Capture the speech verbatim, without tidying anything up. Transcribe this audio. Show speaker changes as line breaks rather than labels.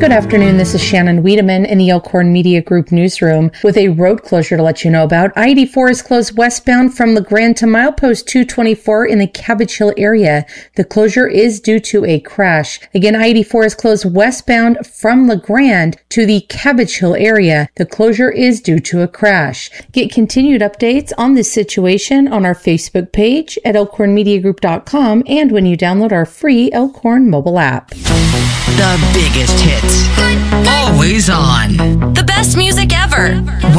Good afternoon, this is Shannon Wiedemann in the Elkhorn Media Group newsroom with a road closure to let you know about. I eighty-four is closed westbound from LeGrand to milepost two twenty-four in the Cabbage Hill area. The closure is due to a crash. Again, I eighty-four is closed westbound from LeGrand to the Cabbage Hill area. The closure is due to a crash. Get continued updates on this situation on our Facebook page at elkhorn media group dot com and when you download our free Elkhorn mobile app.
The biggest hits. Always on.
The best music ever.